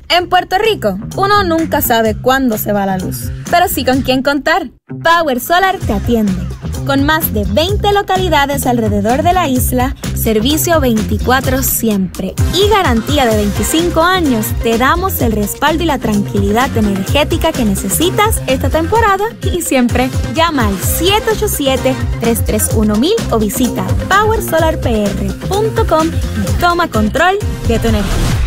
En Puerto Rico, uno nunca sabe cuándo se va la luz, pero sí con quién contar. Power Solar te atiende. Con más de 20 localidades alrededor de la isla, servicio 24 siempre y garantía de 25 años, te damos el respaldo y la tranquilidad energética que necesitas esta temporada y siempre. Llama al 787-331-1000 o visita powersolarpr.com y toma control de tu energía.